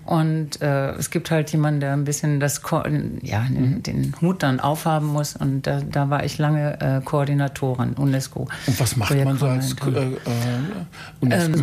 Und es gibt halt jemanden, der ein bisschen den Hut dann aufhaben muss. Und da war ich lange Koordinatorin UNESCO. Und was macht man so als UNESCO?